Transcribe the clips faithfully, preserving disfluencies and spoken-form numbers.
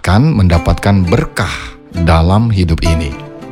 akan mendapatkan berkah dalam hidup ini.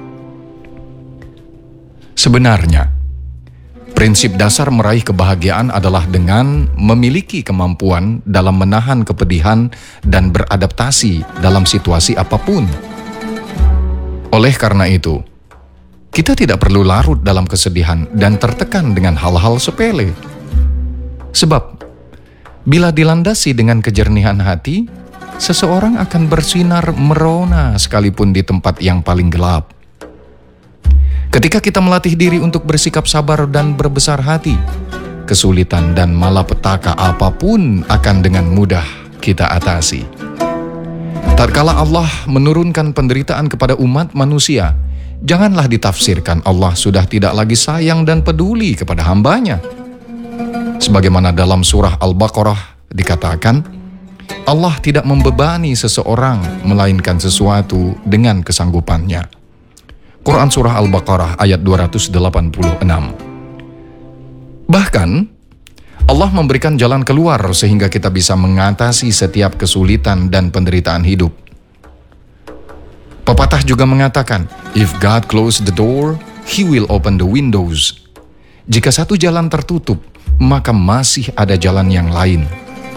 Sebenarnya, prinsip dasar meraih kebahagiaan adalah dengan memiliki kemampuan dalam menahan kepedihan dan beradaptasi dalam situasi apapun. Oleh karena itu, kita tidak perlu larut dalam kesedihan dan tertekan dengan hal-hal sepele. Sebab, bila dilandasi dengan kejernihan hati, seseorang akan bersinar merona sekalipun di tempat yang paling gelap. Ketika kita melatih diri untuk bersikap sabar dan berbesar hati, kesulitan dan malapetaka apapun akan dengan mudah kita atasi. Tatkala Allah menurunkan penderitaan kepada umat manusia, janganlah ditafsirkan Allah sudah tidak lagi sayang dan peduli kepada hambanya. Sebagaimana dalam surah Al-Baqarah dikatakan, Allah tidak membebani seseorang melainkan sesuatu dengan kesanggupannya. Quran Surah Al-Baqarah ayat dua ratus delapan puluh enam. Bahkan, Allah memberikan jalan keluar sehingga kita bisa mengatasi setiap kesulitan dan penderitaan hidup. Pepatah juga mengatakan, "If God close the door, He will open the windows." Jika satu jalan tertutup, maka masih ada jalan yang lain.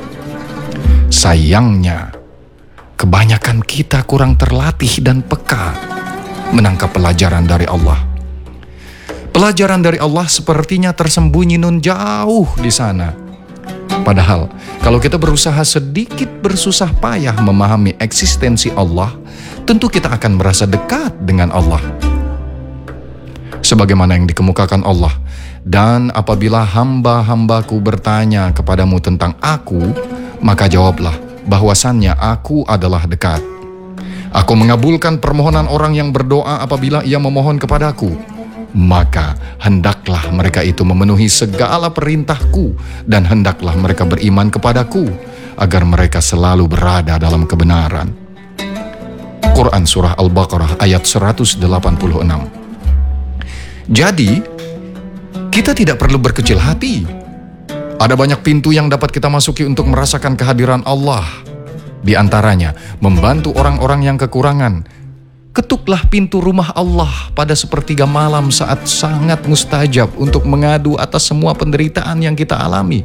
Sayangnya, kebanyakan kita kurang terlatih dan peka menangkap pelajaran dari Allah. Pelajaran dari Allah sepertinya tersembunyi nun jauh di sana. Padahal, kalau kita berusaha sedikit bersusah payah memahami eksistensi Allah, tentu kita akan merasa dekat dengan Allah. Sebagaimana yang dikemukakan Allah, "Dan apabila hamba-hambaku bertanya kepadamu tentang aku, maka jawablah bahwasannya aku adalah dekat. Aku mengabulkan permohonan orang yang berdoa apabila ia memohon kepadaku. Maka hendaklah mereka itu memenuhi segala perintahku dan hendaklah mereka beriman kepadaku agar mereka selalu berada dalam kebenaran." Quran Surah Al-Baqarah ayat seratus delapan puluh enam. Jadi, kita tidak perlu berkecil hati. Ada banyak pintu yang dapat kita masuki untuk merasakan kehadiran Allah. Di antaranya, membantu orang-orang yang kekurangan. Ketuklah pintu rumah Allah pada sepertiga malam saat sangat mustajab untuk mengadu atas semua penderitaan yang kita alami.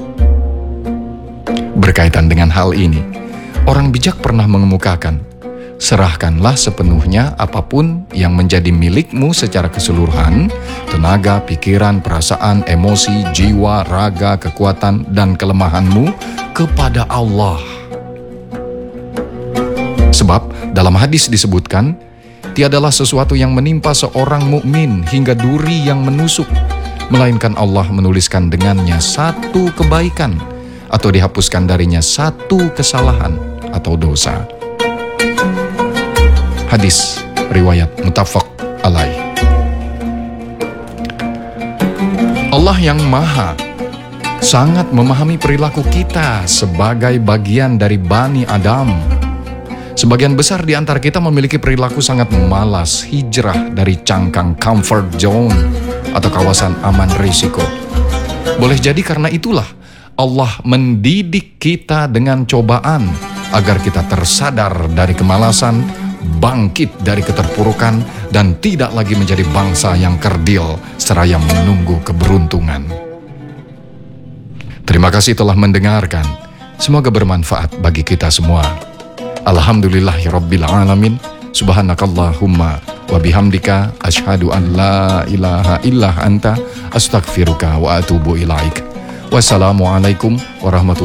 Berkaitan dengan hal ini, orang bijak pernah mengemukakan, serahkanlah sepenuhnya apapun yang menjadi milikmu secara keseluruhan, tenaga, pikiran, perasaan, emosi, jiwa, raga, kekuatan, dan kelemahanmu kepada Allah. Sebab dalam hadis disebutkan, tiadalah sesuatu yang menimpa seorang mukmin hingga duri yang menusuk, melainkan Allah menuliskan dengannya satu kebaikan atau dihapuskan darinya satu kesalahan atau dosa. Hadis riwayat muttafaq alaih. Allah yang Maha sangat memahami perilaku kita sebagai bagian dari Bani Adam. Sebagian besar di antara kita memiliki perilaku sangat malas hijrah dari cangkang comfort zone atau kawasan aman risiko. Boleh jadi karena itulah Allah mendidik kita dengan cobaan agar kita tersadar dari kemalasan, bangkit dari keterpurukan, dan tidak lagi menjadi bangsa yang kerdil seraya menunggu keberuntungan. Terima kasih telah mendengarkan. Semoga bermanfaat bagi kita semua. Alhamdulillahirabbil alamin. Subhanakallahumma wa bihamdika asyhadu an la ilaha illa anta astaghfiruka wa atubu ilaik. Wassalamualaikum warahmatullahi